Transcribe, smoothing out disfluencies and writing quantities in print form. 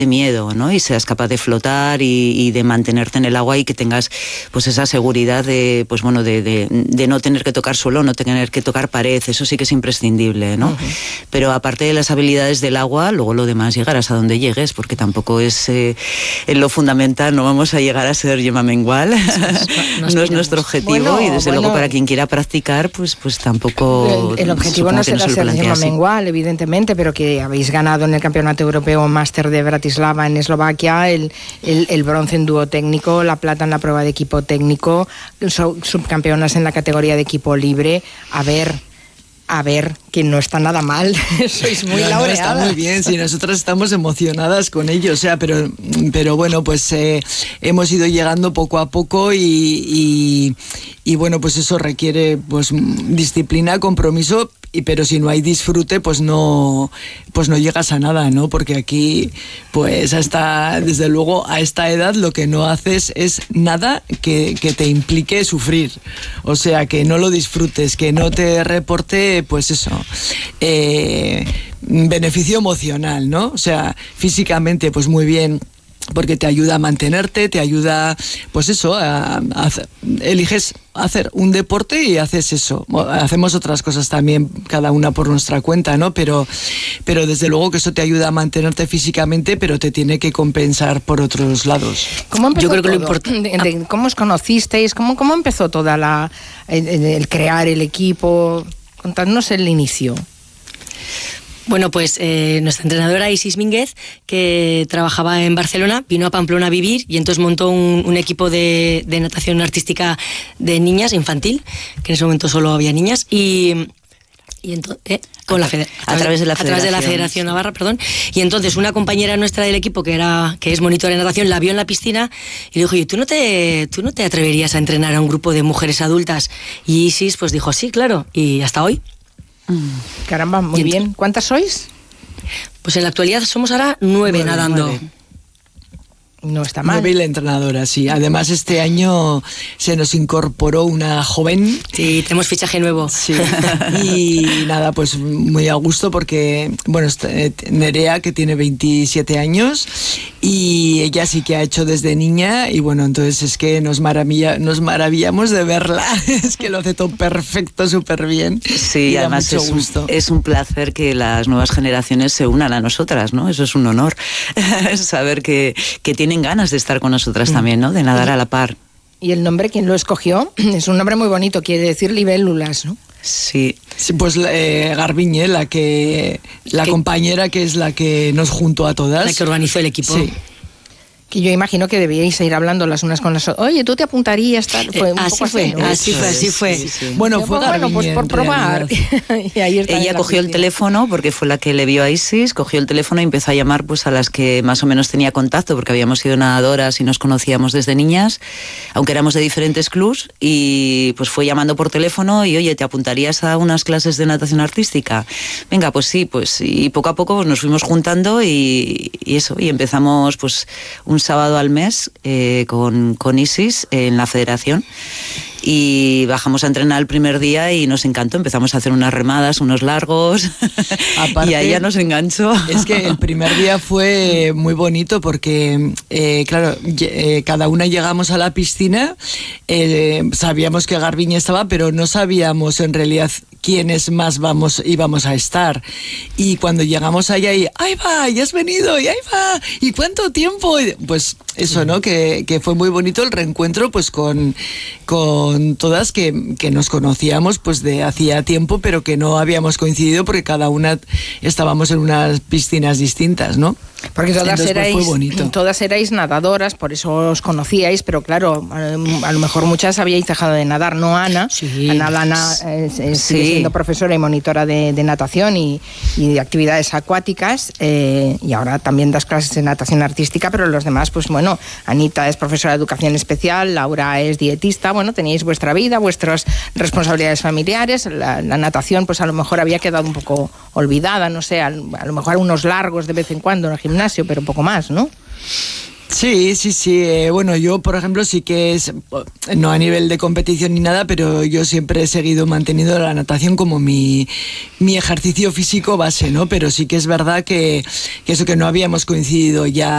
miedo, ¿no? Y seas capaz de flotar y de mantenerte en el agua y que tengas pues esa seguridad de, pues bueno, de no tener que tocar suelo, no tener que tocar pared, eso sí que es imprescindible, ¿no? Pero aparte de las habilidades del agua, luego lo demás llegarás a donde llegues, porque tampoco es en lo fundamental, no vamos a llegar a ser Gemma Mengual, no es nuestro objetivo, y desde luego para quien quiera practicar, pues tampoco... El objetivo no será ser Gemma Mengual, evidentemente, pero que habéis ganado en el Campeonato Europeo Máster de Bratislava en Eslovaquia, el bronce en dúo técnico, la plata en la prueba de equipo técnico, subcampeonas en la categoría de equipo libre. A ver, que no está nada mal, sois muy laureadas. No, está muy bien, sí, nosotras estamos emocionadas con ello, o sea, pero bueno, pues hemos ido llegando poco a poco y bueno, pues eso requiere pues disciplina, compromiso, pero si no hay disfrute, pues no llegas a nada, ¿no? Porque aquí, pues desde luego a esta edad lo que no haces es nada que te implique sufrir. O sea, que no lo disfrutes, que no te reporte, pues eso, beneficio emocional, ¿no? O sea, físicamente, pues muy bien, porque te ayuda a mantenerte, te ayuda, pues eso, eliges hacer un deporte y haces eso. Hacemos otras cosas también, cada una por nuestra cuenta, ¿no? Pero desde luego que eso te ayuda a mantenerte físicamente, pero te tiene que compensar por otros lados. ¿Cómo empezó? Yo creo que lo importante... ¿Cómo os conocisteis? ¿Cómo empezó toda el crear el equipo? Contadnos el inicio. Bueno, pues nuestra entrenadora Isis Mínguez, que trabajaba en Barcelona, vino a Pamplona a vivir y entonces montó un equipo de natación artística de niñas, infantil, que en ese momento solo había niñas, y entonces, a través de la Federación Navarra, perdón. Y entonces una compañera nuestra del equipo, que es monitora de natación, la vio en la piscina y le dijo: oye, ¿tú no te atreverías a entrenar a un grupo de mujeres adultas? Y Isis pues dijo: sí, claro, y hasta hoy. Caramba, muy bien. ¿Cuántas sois? Pues en la actualidad somos ahora 9 nadando. 9. No está mal. 9 la entrenadora, sí. Además, este año se nos incorporó una joven. Sí, tenemos fichaje nuevo. Sí. Y nada, pues muy a gusto porque, bueno, Nerea, que tiene 27 años, y ella sí que ha hecho desde niña, y bueno, entonces es que nos maravillamos de verla. Es que lo hace todo perfecto, súper bien. Sí, y además es un placer que las nuevas generaciones se unan a nosotras, ¿no? Eso es un honor. Saber que tienen ganas de estar con nosotras también, ¿no? De nadar a la par. ¿Y el nombre, quién lo escogió? Es un nombre muy bonito, quiere decir libélulas, ¿no? Sí. Sí, pues Garbiñe, la compañera que es la que nos juntó a todas. La que organizó el equipo. Sí. Que yo imagino que debíais ir hablando las unas con las otras. Oye, ¿tú te apuntarías? Así fue. Sí. Bueno, fue Garbiñe, pues por probar. Y ahí ella cogió el teléfono, porque fue la que le vio a Isis, cogió el teléfono y empezó a llamar pues a las que más o menos tenía contacto, porque habíamos sido nadadoras y nos conocíamos desde niñas, aunque éramos de diferentes clubs, y pues fue llamando por teléfono y: oye, ¿te apuntarías a unas clases de natación artística? Venga, pues sí, pues, y poco a poco pues, nos fuimos juntando y empezamos pues un sábado al mes con Isis en la federación, y bajamos a entrenar el primer día y nos encantó. Empezamos a hacer unas remadas, unos largos. Aparte, y a ella nos enganchó. Es que el primer día fue muy bonito porque, claro, cada una llegamos a la piscina, sabíamos que Garbiñe estaba, pero no sabíamos en realidad quiénes más íbamos a estar. Y cuando llegamos allá y ¡ahí va! ¡Ya has venido! ¡Y ahí va! ¿Y cuánto tiempo? Pues eso, ¿no? Que fue muy bonito el reencuentro pues con todas que nos conocíamos pues de hacía tiempo, pero que no habíamos coincidido porque cada una estábamos en unas piscinas distintas, ¿no? Porque todas erais nadadoras, por eso os conocíais, pero claro, a lo mejor muchas habíais dejado de nadar, ¿no, Ana? Sí. Ana sigue siendo profesora y monitora de natación y de actividades acuáticas, y ahora también das clases de natación artística, pero los demás, pues bueno, Anita es profesora de educación especial, Laura es dietista, bueno, teníais vuestra vida, vuestras responsabilidades familiares, la natación pues a lo mejor había quedado un poco olvidada, no sé, a lo mejor unos largos de vez en cuando en el gimnasio, pero poco más, ¿no? Sí. Bueno, yo, por ejemplo, sí que no a nivel de competición ni nada, pero yo siempre he seguido manteniendo la natación como mi ejercicio físico base, ¿no? Pero sí que es verdad que eso, que no habíamos coincidido ya